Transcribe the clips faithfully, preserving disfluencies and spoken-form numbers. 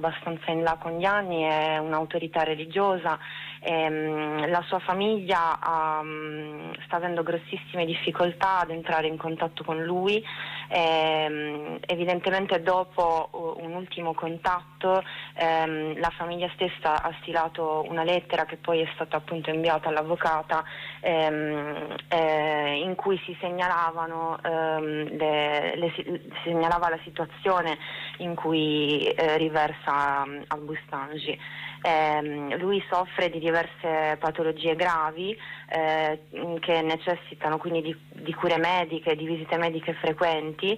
abbastanza in là con gli anni, è un'autorità religiosa. Ehm, la sua famiglia um, sta avendo grossissime difficoltà ad entrare in contatto con lui. Ehm, evidentemente dopo uh, un ultimo contatto ehm, la famiglia stessa ha stilato una lettera che poi è stata appunto inviata all'avvocata, ehm, eh, in cui si segnalavano ehm, le, le, si segnalava la situazione in cui eh, riversa um, Al-Bustanji. Eh, lui soffre di diverse patologie gravi eh, che necessitano quindi di, di cure mediche, di visite mediche frequenti,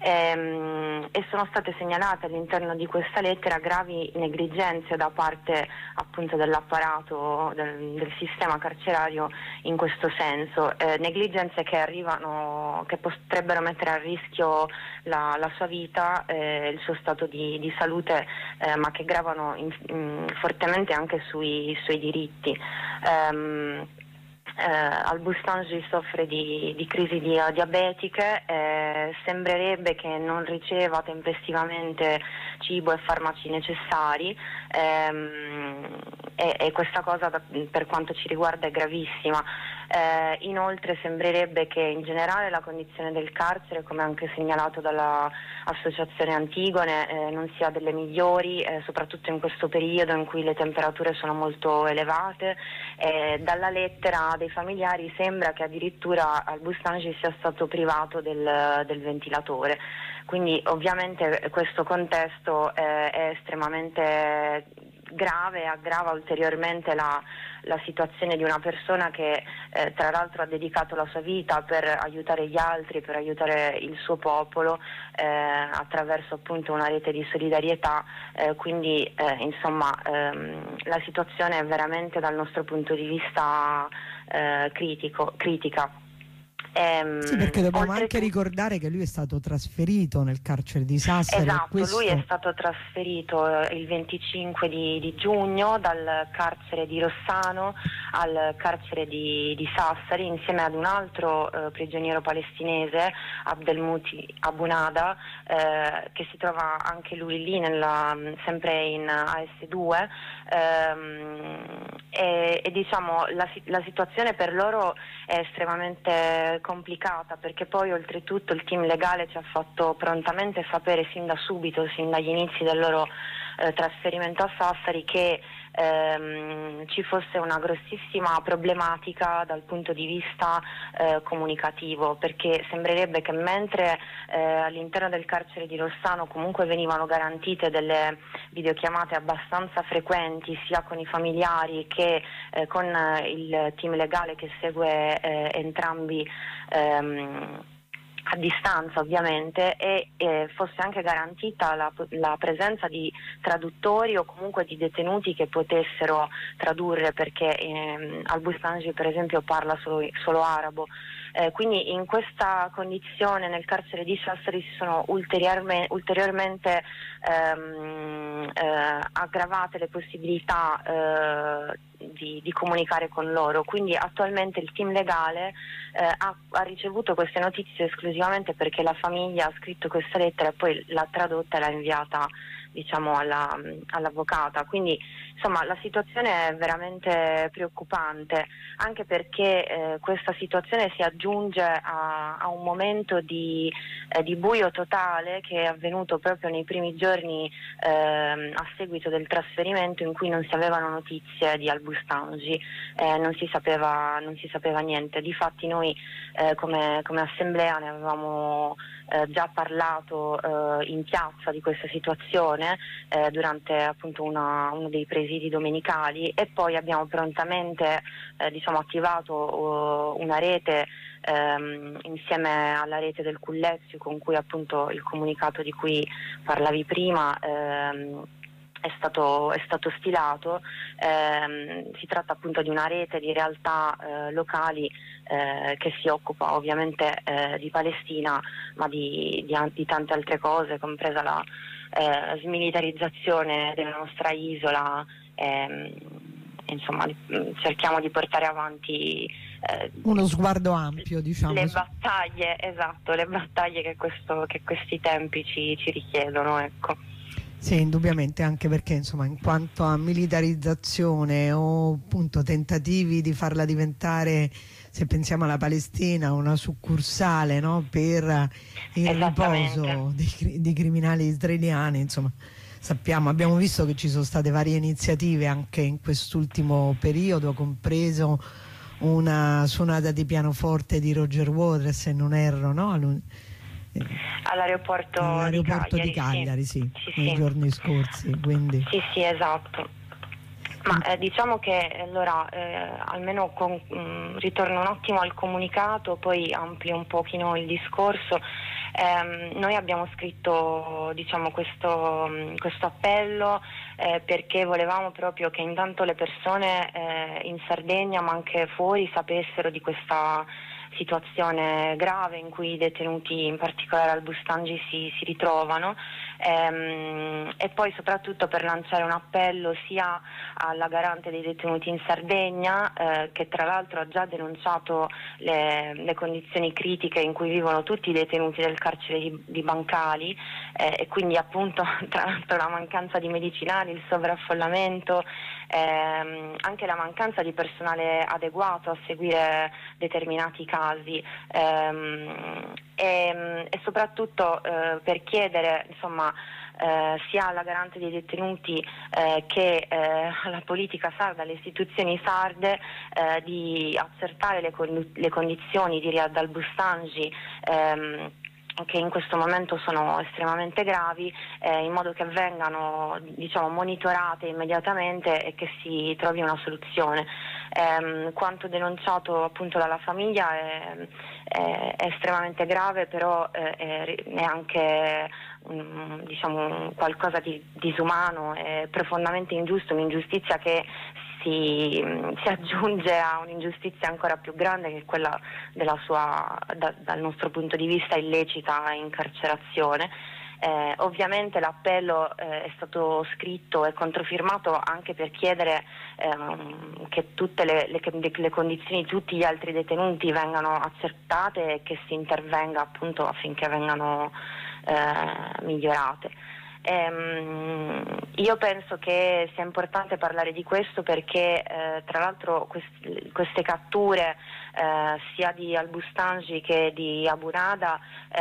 ehm, e sono state segnalate all'interno di questa lettera gravi negligenze da parte appunto dell'apparato del, del sistema carcerario in questo senso, eh, negligenze che arrivano, che potrebbero mettere a rischio la, la sua vita, eh, il suo stato di, di salute, eh, ma che gravano in, in, fortemente anche sui suoi diritti. Um, eh, Al-Bustanji soffre di, di crisi di, diabetiche, eh, sembrerebbe che non riceva tempestivamente cibo e farmaci necessari, ehm, e, e questa cosa da, per quanto ci riguarda è gravissima. Eh, inoltre sembrerebbe che in generale la condizione del carcere, come anche segnalato dall'associazione Antigone, eh, non sia delle migliori, eh, soprattutto in questo periodo in cui le temperature sono molto elevate. Eh, dalla lettera dei familiari sembra che addirittura Al-Bustanji sia stato privato del, del ventilatore. Quindi ovviamente questo contesto eh, è estremamente grave e aggrava ulteriormente la, la situazione di una persona che eh, tra l'altro ha dedicato la sua vita per aiutare gli altri, per aiutare il suo popolo, eh, attraverso appunto una rete di solidarietà, eh, quindi eh, insomma ehm, la situazione è veramente dal nostro punto di vista eh, critico, critica. Ehm, sì, perché dobbiamo anche ricordare che lui è stato trasferito nel carcere di Sassari. Esatto, questo... lui è stato trasferito il venticinque di, di giugno dal carcere di Rossano al carcere di, di Sassari, insieme ad un altro eh, prigioniero palestinese, Abdelmouti Abunada, eh, che si trova anche lui lì nella, sempre in A S due, ehm, e, e diciamo la, la situazione per loro è estremamente complicata, perché poi oltretutto il team legale ci ha fatto prontamente sapere sin da subito, sin dagli inizi del loro eh, trasferimento a Sassari, che ehm, ci fosse una grossissima problematica dal punto di vista eh, comunicativo, perché sembrerebbe che mentre eh, all'interno del carcere di Rossano comunque venivano garantite delle videochiamate abbastanza frequenti sia con i familiari che eh, con eh, il team legale che segue eh, entrambi ehm, a distanza ovviamente, e eh, fosse anche garantita la, la presenza di traduttori o comunque di detenuti che potessero tradurre, perché ehm, Al-Bustanji per esempio parla solo, solo arabo. Eh, quindi in questa condizione nel carcere di Sassari si sono ulteriorme, ulteriormente ehm, eh, aggravate le possibilità eh, di, di comunicare con loro, quindi attualmente il team legale eh, ha, ha ricevuto queste notizie esclusivamente perché la famiglia ha scritto questa lettera e poi l'ha tradotta e l'ha inviata, diciamo, alla, all'avvocata. Quindi insomma la situazione è veramente preoccupante, anche perché eh, questa situazione si aggiunge a, a un momento di, eh, di buio totale che è avvenuto proprio nei primi giorni eh, a seguito del trasferimento, in cui non si avevano notizie di Al-Bustanji, eh, non si sapeva, non si sapeva niente. Difatti noi eh, come, come assemblea ne avevamo eh, già parlato eh, in piazza di questa situazione eh, durante appunto una, uno dei presidi domenicali, e poi abbiamo prontamente eh, diciamo attivato uh, una rete ehm, insieme alla rete del Cullezio, con cui appunto il comunicato di cui parlavi prima ehm, È stato, è stato stilato. Ehm, si tratta appunto di una rete di realtà eh, locali eh, che si occupa ovviamente eh, di Palestina, ma di, di, di tante altre cose, compresa la eh, smilitarizzazione della nostra isola. Ehm, insomma, cerchiamo di portare avanti eh, uno sguardo ampio, diciamo, le battaglie, esatto, le battaglie che, questo, che questi tempi ci, ci richiedono, ecco. Sì, indubbiamente, anche perché insomma in quanto a militarizzazione o appunto tentativi di farla diventare, se pensiamo alla Palestina, una succursale, no, per il riposo di, di criminali israeliani, insomma sappiamo, abbiamo visto che ci sono state varie iniziative anche in quest'ultimo periodo, compreso una suonata di pianoforte di Roger Waters, se non erro, no? All'aeroporto, all'aeroporto di di Cagliari, sì, sì, nei sì. giorni scorsi, quindi. Sì, sì, esatto. Ma eh, diciamo che allora eh, almeno con, mh, ritorno un attimo al comunicato, poi amplio un pochino il discorso. Eh, noi abbiamo scritto, diciamo, questo, mh, questo appello eh, perché volevamo proprio che intanto le persone eh, in Sardegna ma anche fuori sapessero di questa situazione grave in cui i detenuti, in particolare al Bustangi, si, si ritrovano, ehm, e poi soprattutto per lanciare un appello sia alla garante dei detenuti in Sardegna, eh, che tra l'altro ha già denunciato le, le condizioni critiche in cui vivono tutti i detenuti del carcere di, di Bancali, eh, e quindi appunto tra l'altro la mancanza di medicinali, il sovraffollamento, ehm, anche la mancanza di personale adeguato a seguire determinati casi, ehm, e, e soprattutto eh, per chiedere insomma eh, sia alla garante dei detenuti eh, che eh, alla politica sarda, alle istituzioni sarde, eh, di accertare le, con- le condizioni di Riyad al-Bustangi, ehm, che in questo momento sono estremamente gravi, eh, in modo che vengano, diciamo, monitorate immediatamente e che si trovi una soluzione. Eh, quanto denunciato appunto dalla famiglia è, è, è estremamente grave, però eh, è, è anche um, diciamo, qualcosa di disumano, è profondamente ingiusto, un'ingiustizia che Si, si aggiunge a un'ingiustizia ancora più grande, che è quella della sua, da, dal nostro punto di vista, illecita incarcerazione. Eh, ovviamente l'appello eh, è stato scritto e controfirmato anche per chiedere ehm, che tutte le, le, le condizioni di tutti gli altri detenuti vengano accertate e che si intervenga appunto affinché vengano eh, migliorate. Ehm, io penso che sia importante parlare di questo perché eh, tra l'altro quest- queste catture eh, sia di al-Bustangi che di Abu Nada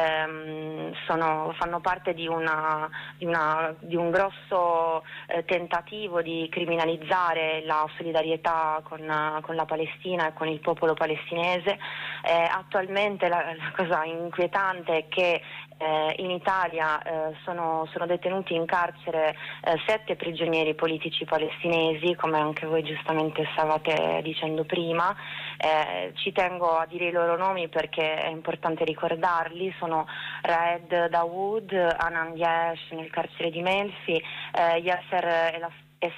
ehm, sono, fanno parte di, una, di, una, di un grosso eh, tentativo di criminalizzare la solidarietà con, con la Palestina e con il popolo palestinese. Eh, attualmente la, la cosa inquietante è che Eh, in Italia eh, sono, sono detenuti in carcere eh, sette prigionieri politici palestinesi, come anche voi giustamente stavate dicendo prima. Eh, ci tengo a dire i loro nomi perché è importante ricordarli: sono Raed Dawood, Anan Yesh nel carcere di Melfi, eh, Yasser Elas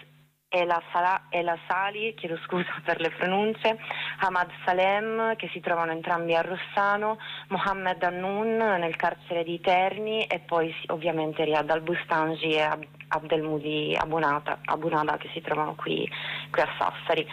e la, Sala, e la Sali, chiedo scusa per le pronunce, Hamad Salem, che si trovano entrambi a Rossano, Mohammed Annun nel carcere di Terni, e poi ovviamente Riyad al-Bustangi e Ab- Abdelmoudi Abunada, Abunada, che si trovano qui, qui a Sassari.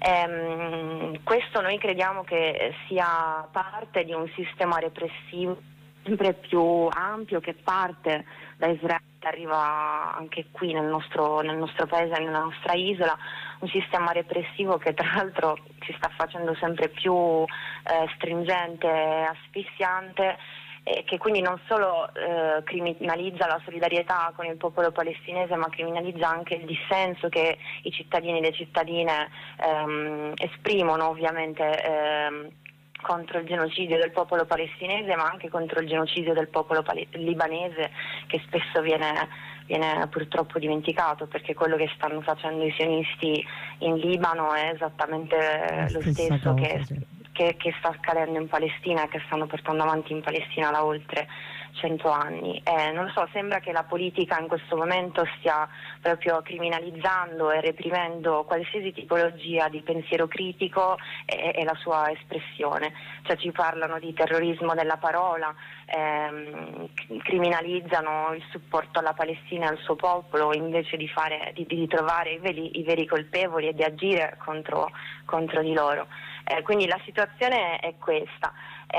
Ehm, questo noi crediamo che sia parte di un sistema repressivo sempre più ampio, che parte da Israele, arriva anche qui nel nostro, nel nostro paese, nella nostra isola, un sistema repressivo che tra l'altro si sta facendo sempre più eh, stringente e asfissiante, e che quindi non solo eh, criminalizza la solidarietà con il popolo palestinese, ma criminalizza anche il dissenso che i cittadini e le cittadine ehm, esprimono ovviamente ehm, contro il genocidio del popolo palestinese, ma anche contro il genocidio del popolo pale- libanese, che spesso viene, viene purtroppo dimenticato, perché quello che stanno facendo i sionisti in Libano è esattamente La lo stessa stesso cosa, che, sì. che, che sta accadendo in Palestina, che stanno portando avanti in Palestina da oltre cento anni. Eh, non lo so, sembra che la politica in questo momento stia proprio criminalizzando e reprimendo qualsiasi tipologia di pensiero critico e, e la sua espressione. Cioè ci parlano di terrorismo della parola, ehm, criminalizzano il supporto alla Palestina e al suo popolo, invece di, fare, di, di trovare i veri, i veri colpevoli e di agire contro, contro di loro. Eh, quindi la situazione è questa.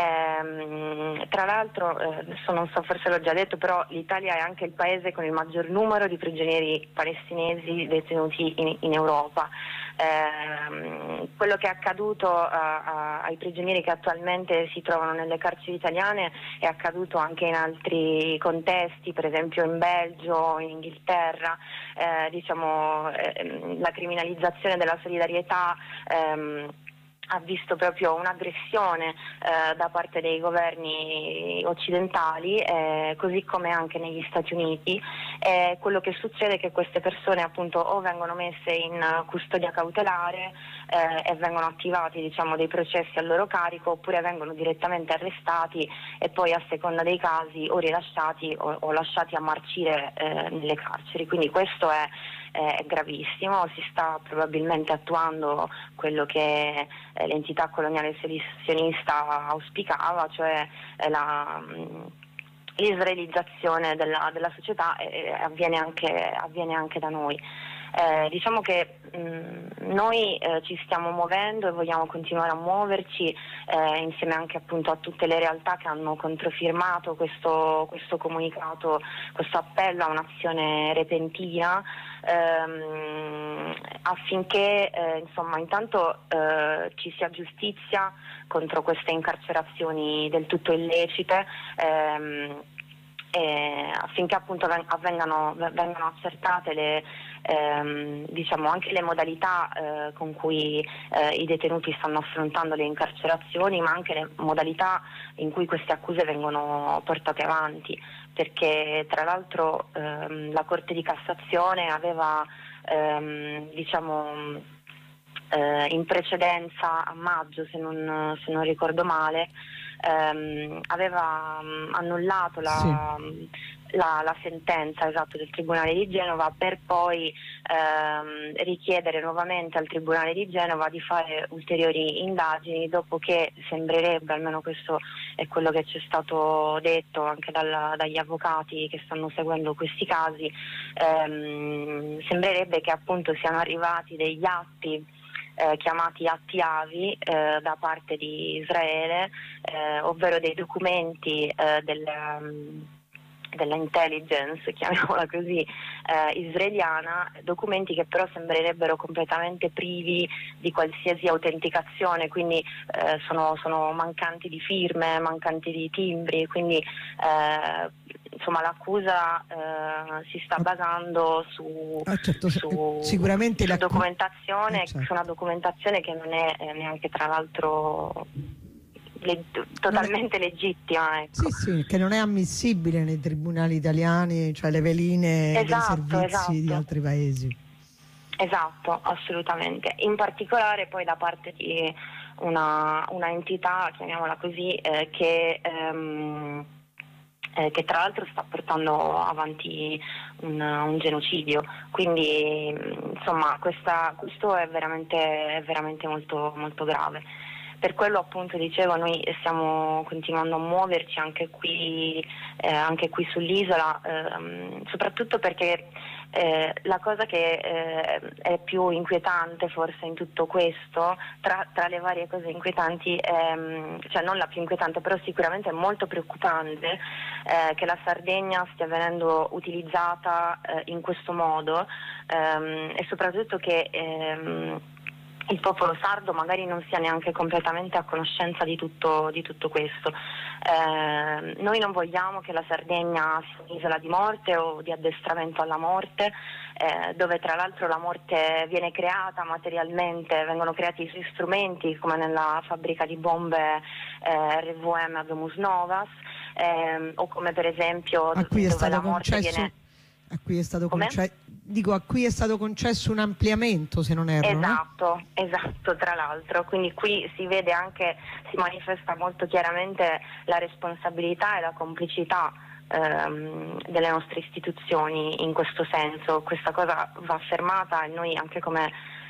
Ehm, tra l'altro, eh, adesso non so, forse l'ho già detto, però l'Italia è anche il paese con il maggior numero di prigionieri palestinesi detenuti in, in Europa. Ehm, quello che è accaduto a, a, ai prigionieri che attualmente si trovano nelle carceri italiane è accaduto anche in altri contesti, per esempio in Belgio, in Inghilterra. Eh, diciamo, eh, la criminalizzazione della solidarietà ehm, ha visto proprio un'aggressione eh, da parte dei governi occidentali, eh, così come anche negli Stati Uniti. Eh, quello che succede è che queste persone appunto o vengono messe in custodia cautelare eh, e vengono attivati, diciamo, dei processi a loro carico, oppure vengono direttamente arrestati e poi a seconda dei casi o rilasciati o, o lasciati a marcire eh, nelle carceri. Quindi questo è è gravissimo. Si sta probabilmente attuando quello che eh, l'entità coloniale sionista auspicava, cioè eh, la, mh, l'israelizzazione della, della società, e avviene anche, avviene anche da noi. Eh, diciamo che mh, noi eh, ci stiamo muovendo e vogliamo continuare a muoverci eh, insieme anche appunto a tutte le realtà che hanno controfirmato questo, questo comunicato, questo appello a un'azione repentina, ehm, affinché eh, insomma intanto eh, ci sia giustizia contro queste incarcerazioni del tutto illecite, ehm, e affinché appunto avvengano, vengano accertate le, ehm, diciamo anche le modalità eh, con cui eh, i detenuti stanno affrontando le incarcerazioni, ma anche le modalità in cui queste accuse vengono portate avanti, perché tra l'altro ehm, la Corte di Cassazione aveva ehm, diciamo eh, in precedenza, a maggio se non, se non ricordo male, ehm, aveva um, annullato la, sì. la, la sentenza esatto del Tribunale di Genova, per poi ehm, richiedere nuovamente al Tribunale di Genova di fare ulteriori indagini, dopo che sembrerebbe, almeno questo è quello che ci è stato detto anche dal, dagli avvocati che stanno seguendo questi casi, ehm, sembrerebbe che appunto siano arrivati degli atti Eh, chiamati atti Avi eh, da parte di Israele, eh, ovvero dei documenti eh, del, um, della intelligence, chiamiamola così, eh, israeliana, documenti che però sembrerebbero completamente privi di qualsiasi autenticazione, quindi eh, sono, sono mancanti di firme, mancanti di timbri, quindi eh, insomma l'accusa eh, si sta basando su, ah, certo, su, sicuramente su la documentazione, eh, certo. su una documentazione che non è eh, neanche tra l'altro le, totalmente è... legittima, ecco. Sì, sì, che non è ammissibile nei tribunali italiani, cioè le veline esatto, dei servizi esatto. di altri paesi. Esatto, assolutamente. In particolare poi da parte di una, una entità, chiamiamola così, eh, che ehm, Eh, che tra l'altro sta portando avanti un, un genocidio, quindi insomma questa, questo è veramente, è veramente molto, molto grave. Per quello appunto dicevo, noi stiamo continuando a muoverci anche qui, eh, anche qui sull'isola, ehm, soprattutto perché eh, la cosa che eh, è più inquietante forse in tutto questo, tra, tra le varie cose inquietanti, ehm, cioè non la più inquietante, però sicuramente è molto preoccupante eh, che la Sardegna stia venendo utilizzata eh, in questo modo, ehm, e soprattutto che ehm, il popolo sardo magari non sia neanche completamente a conoscenza di tutto, di tutto questo. Eh, noi non vogliamo che la Sardegna sia un'isola di morte o di addestramento alla morte, eh, dove tra l'altro la morte viene creata materialmente, vengono creati i suoi strumenti come nella fabbrica di bombe eh, R V M a Domus Novas, eh, o come per esempio a cui è dove stato la morte concesso... viene... A cui è stato concesso, dico, a cui è stato concesso un ampliamento, se non erro. Esatto, no? esatto, tra l'altro. Quindi qui si vede anche, si manifesta molto chiaramente la responsabilità e la complicità ehm, delle nostre istituzioni in questo senso. Questa cosa va affermata e noi anche come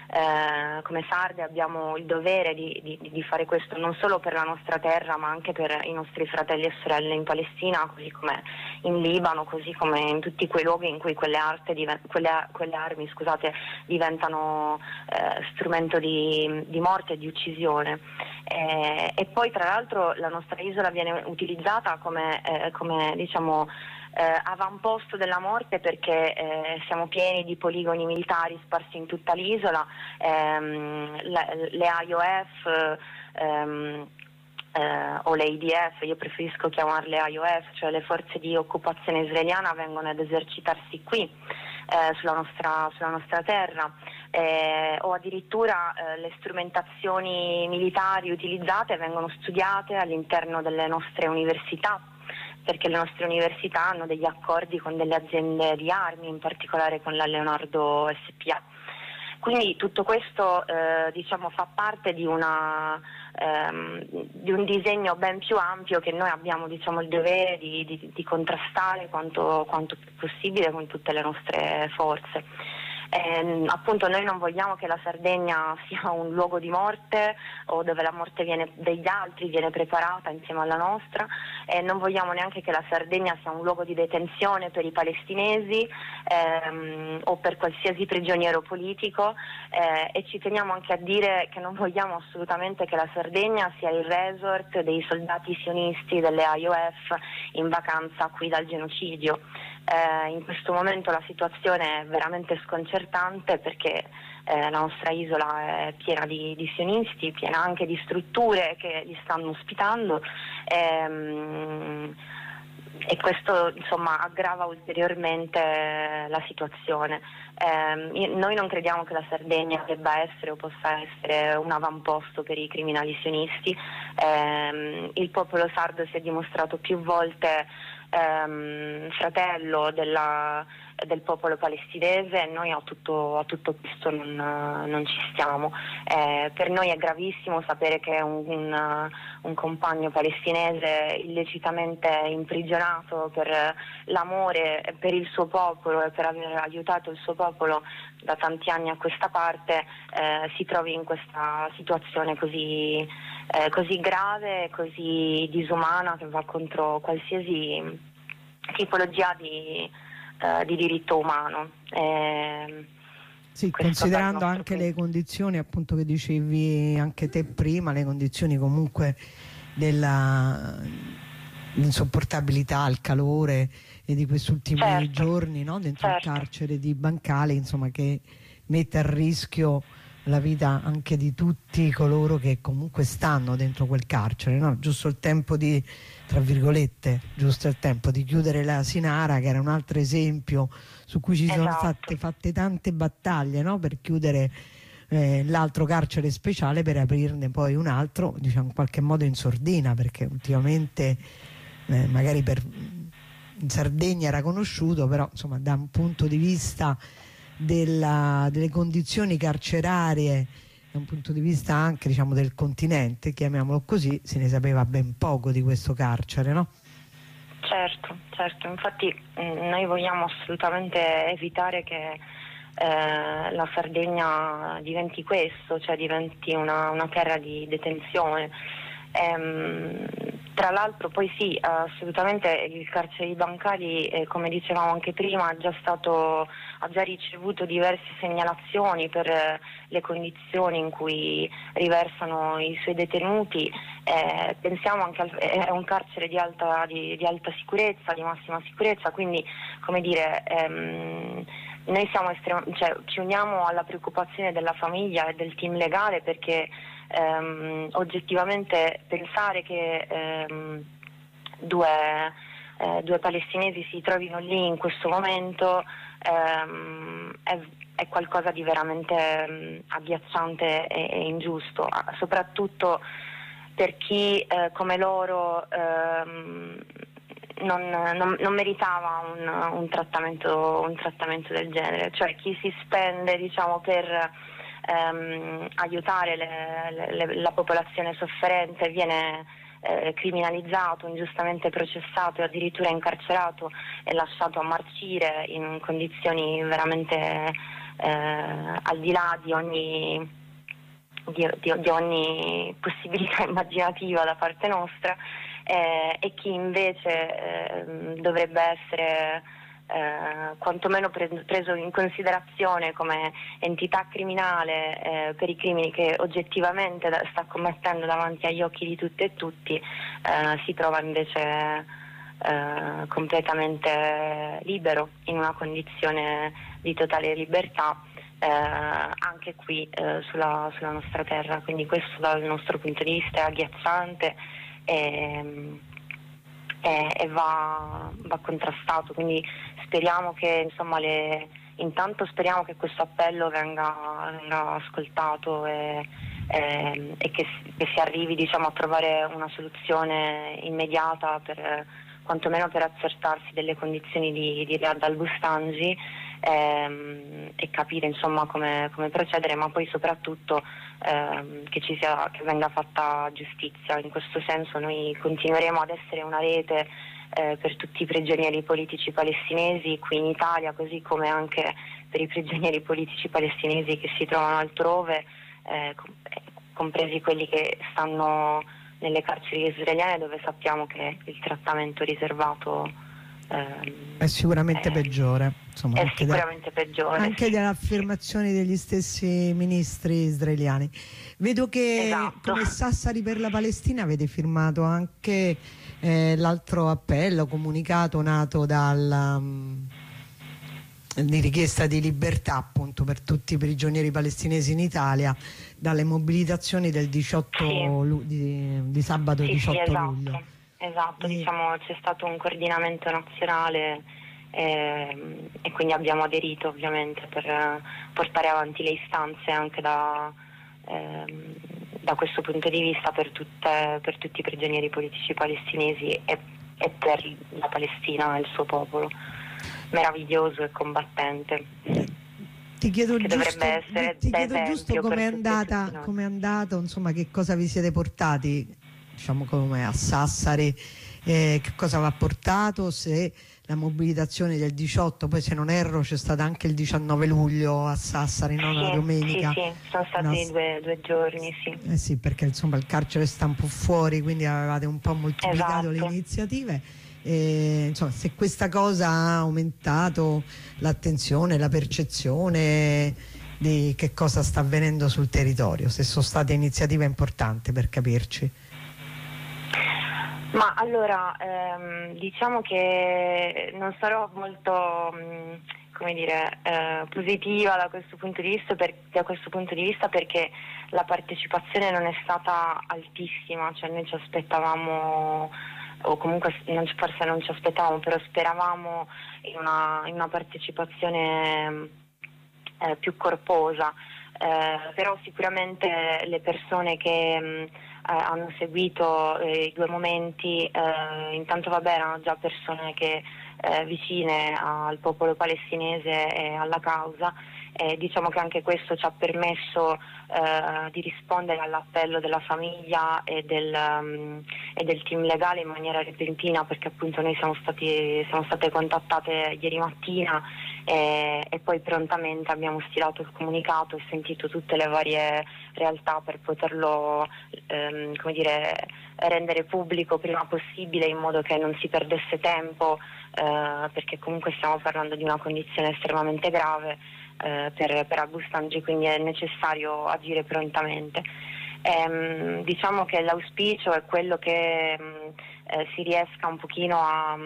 eh, come sarde abbiamo il dovere di, di, di fare questo non solo per la nostra terra ma anche per i nostri fratelli e sorelle in Palestina, così come in Libano, così come in tutti quei luoghi in cui quelle, arte, quelle, quelle armi scusate, diventano eh, strumento di, di morte e di uccisione. Eh, e poi tra l'altro la nostra isola viene utilizzata come, eh, come diciamo eh, avamposto della morte, perché eh, siamo pieni di poligoni militari sparsi in tutta l'isola, ehm, le, le I O F ehm, eh, o le I D F, io preferisco chiamarle I O F, cioè le forze di occupazione israeliana, vengono ad esercitarsi qui eh, sulla nostra, sulla nostra terra. Eh, o addirittura eh, le strumentazioni militari utilizzate vengono studiate all'interno delle nostre università, perché le nostre università hanno degli accordi con delle aziende di armi, in particolare con la Leonardo S P A. Quindi tutto questo eh, diciamo, fa parte di, una, ehm, di un disegno ben più ampio che noi abbiamo, diciamo, il dovere di, di, di contrastare quanto, quanto più possibile con tutte le nostre forze. Eh, appunto noi non vogliamo che la Sardegna sia un luogo di morte o dove la morte viene degli altri viene preparata insieme alla nostra, e non vogliamo neanche che la Sardegna sia un luogo di detenzione per i palestinesi ehm, o per qualsiasi prigioniero politico, eh, e ci teniamo anche a dire che non vogliamo assolutamente che la Sardegna sia il resort dei soldati sionisti delle I O F in vacanza qui dal genocidio. Eh, in questo momento la situazione è veramente sconcertante, perché eh, la nostra isola è piena di, di sionisti, piena anche di strutture che li stanno ospitando, ehm, e questo insomma aggrava ulteriormente la situazione. Eh, noi non crediamo che la Sardegna debba essere o possa essere un avamposto per i criminali sionisti. Eh, il popolo sardo si è dimostrato più volte ehm, fratello della, del popolo palestinese, e noi a tutto, a tutto questo non, non ci stiamo. Eh, per noi è gravissimo sapere che un, un, un compagno palestinese illecitamente imprigionato per l'amore per il suo popolo e per aver aiutato il suo popolo da tanti anni a questa parte eh, si trovi in questa situazione così, eh, così grave, così disumana, che va contro qualsiasi tipologia di, eh, di diritto umano. Eh, Sì, considerando anche punto. Le condizioni appunto che dicevi anche te prima, le condizioni comunque della insopportabilità, il calore e di questi ultimi certo. giorni, no? Dentro certo. il carcere di Bancale, insomma, che mette a rischio la vita anche di tutti coloro che comunque stanno dentro quel carcere, no? Giusto il tempo di, tra virgolette, giusto il tempo di chiudere l'Asinara, che era un altro esempio su cui ci esatto. sono state fatte tante battaglie, no? Per chiudere eh, l'altro carcere speciale, per aprirne poi un altro, diciamo in qualche modo in sordina, perché ultimamente eh, magari per, in Sardegna era conosciuto, però insomma da un punto di vista della, delle condizioni carcerarie, da un punto di vista anche diciamo del continente, chiamiamolo così, se ne sapeva ben poco di questo carcere, no? Certo, certo, infatti mh, noi vogliamo assolutamente evitare che eh, la Sardegna diventi questo, cioè diventi una, una terra di detenzione. Ehm, tra l'altro poi sì, assolutamente il carcere di Bancali, eh, come dicevamo anche prima, è già stato, ha già ricevuto diverse segnalazioni per eh, le condizioni in cui riversano i suoi detenuti. Eh, pensiamo anche al, è un carcere di alta, di, di alta sicurezza, di massima sicurezza, quindi come dire ehm, noi siamo estrem- cioè, ci uniamo alla preoccupazione della famiglia e del team legale, perché ehm, oggettivamente pensare che ehm, due, eh, due palestinesi si trovino lì in questo momento ehm, è, è qualcosa di veramente ehm, agghiacciante e, e ingiusto, soprattutto per chi eh, come loro ehm, Non, non, non meritava un, un, trattamento, un trattamento del genere, cioè chi si spende diciamo per ehm, aiutare le, le, la popolazione sofferente viene eh, criminalizzato, ingiustamente processato e addirittura incarcerato e lasciato a marcire in condizioni veramente eh, al di là di ogni Di, di, di ogni possibilità immaginativa da parte nostra, eh, e chi invece eh, dovrebbe essere eh, quantomeno pre- preso in considerazione come entità criminale eh, per i crimini che oggettivamente da- sta commettendo davanti agli occhi di tutte e tutti, eh, si trova invece eh, completamente libero, in una condizione di totale libertà. Eh, anche qui eh, sulla, sulla nostra terra, quindi questo dal nostro punto di vista è agghiacciante e, e, e va, va contrastato, quindi speriamo che insomma le, intanto speriamo che questo appello venga, venga ascoltato e, e, e che, che si arrivi diciamo a trovare una soluzione immediata per quantomeno per accertarsi delle condizioni di, di Riyad al-Bustangi ehm, e capire insomma come, come procedere, ma poi soprattutto ehm, che ci sia, che venga fatta giustizia. In questo senso noi continueremo ad essere una rete eh, per tutti i prigionieri politici palestinesi qui in Italia, così come anche per i prigionieri politici palestinesi che si trovano altrove, eh, compresi quelli che stanno nelle carceri israeliane, dove sappiamo che il trattamento riservato ehm, è sicuramente è, peggiore, insomma, è anche sicuramente da, peggiore anche sì. dalle affermazioni degli stessi ministri israeliani. Vedo che Esatto. come Sassari per la Palestina avete firmato anche eh, l'altro appello comunicato nato dal um, di richiesta di libertà appunto per tutti i prigionieri palestinesi in Italia, dalle mobilitazioni del diciotto Sì. di, di sabato Sì, diciotto sì, esatto. luglio. Esatto, E... diciamo c'è stato un coordinamento nazionale ehm, e quindi abbiamo aderito ovviamente per eh, portare avanti le istanze anche da, ehm, da questo punto di vista per, tutte, per tutti i prigionieri politici palestinesi e, e per la Palestina e il suo popolo meraviglioso e combattente. Ti chiedo che giusto, dovrebbe essere ti da chiedo giusto esempio per com'è tutti e andata, tutti noi. com'è andato, insomma, che cosa vi siete portati, diciamo come a Sassari, eh, che cosa vi ha portato, se la mobilitazione del diciotto, poi se non erro c'è stata anche il diciannove luglio a Sassari, non una Sì, domenica. sì, sì, sono stati Una... due, due giorni, sì. Eh sì, perché insomma il carcere sta un po' fuori, quindi avevate un po' moltiplicato Esatto. le iniziative. E, insomma, se questa cosa ha aumentato l'attenzione, la percezione di che cosa sta avvenendo sul territorio, se sono state iniziative importanti, per capirci. Ma allora, ehm, diciamo che non sarò molto, mh, come dire, eh, positiva da questo punto di vista, per, da questo punto di vista perché la partecipazione non è stata altissima, cioè noi ci aspettavamo, o comunque non, forse non ci aspettavamo, però speravamo in una, in una partecipazione eh, più corposa, eh, però sicuramente le persone che mh, eh, hanno seguito eh, i due momenti, eh, intanto vabbè erano già persone che eh, vicine al popolo palestinese e alla causa, e diciamo che anche questo ci ha permesso eh, di rispondere all'appello della famiglia e del, um, e del team legale in maniera repentina, perché appunto noi siamo, stati, siamo state contattate ieri mattina e, e poi prontamente abbiamo stilato il comunicato e sentito tutte le varie realtà per poterlo ehm, come dire, rendere pubblico prima possibile, in modo che non si perdesse tempo, eh, perché comunque stiamo parlando di una condizione estremamente grave eh, per, per Al-Bustangi, quindi è necessario agire prontamente. Ehm, diciamo che l'auspicio è quello che mh, eh, si riesca un pochino a,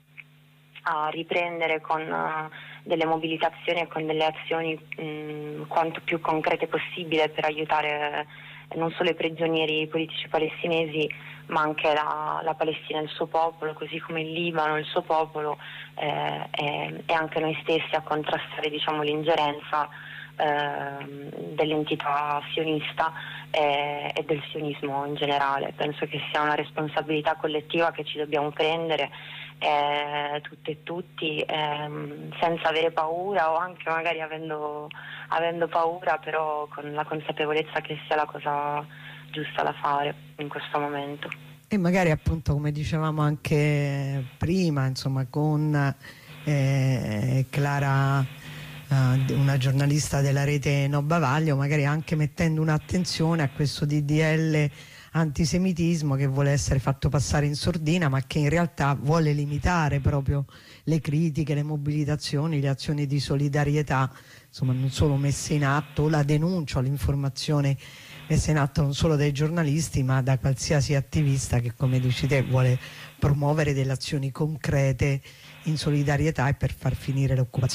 a riprendere con uh, delle mobilitazioni e con delle azioni mh, quanto più concrete possibile per aiutare eh, non solo i prigionieri politici palestinesi, ma anche la, la Palestina e il suo popolo, così come il Libano e il suo popolo, eh, e, e anche noi stessi a contrastare, diciamo, l'ingerenza eh, dell'entità sionista e, e del sionismo in generale. Penso che sia una responsabilità collettiva che ci dobbiamo prendere eh, tutte e tutti, ehm, senza avere paura, o anche magari avendo, avendo paura, però con la consapevolezza che sia la cosa giusta da fare in questo momento. e magari appunto, come dicevamo anche prima, insomma, con eh, Clara, eh, una giornalista della rete No Bavaglio, magari anche mettendo un'attenzione a questo D D L antisemitismo che vuole essere fatto passare in sordina, ma che in realtà vuole limitare proprio le critiche, le mobilitazioni, le azioni di solidarietà, insomma, non solo messe in atto, la denuncia, l'informazione messa in atto non solo dai giornalisti ma da qualsiasi attivista che, come dici te, vuole promuovere delle azioni concrete in solidarietà e per far finire l'occupazione.